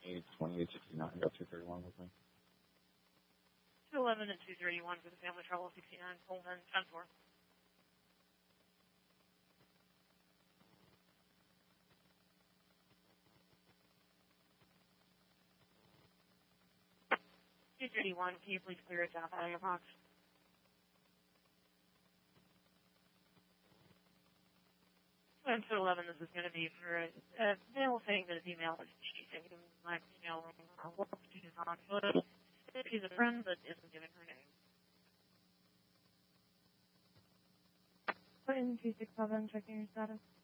2869. Got 231 with me. 211 and 231 for the family travel 69 Pullman 10-4. Can you please clear it out of your box? And 211, this is going to be for Bill saying that his email is cheating. My email work to his on foot. She's a friend, but isn't giving her name. Put in 267, checking your status.